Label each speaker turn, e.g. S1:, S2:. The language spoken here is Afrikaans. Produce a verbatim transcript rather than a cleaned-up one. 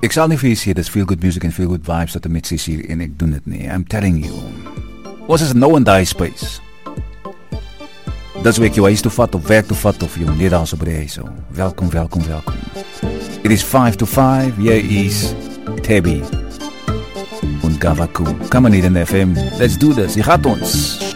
S1: Ek sal nie vir jy sê, dis feel good music en feel good vibes tot en met ses uur en ek doen dit nie. I'm telling you. Ons is nou in die space. Dis waar ek jou huis toe vat, of werk toe vat, of jou nedans op die so. Welkom, welkom, welkom. It is five to five, here is Tabby. Und Gavaku. Come on in F M. Let's do this. Jy gaat ons.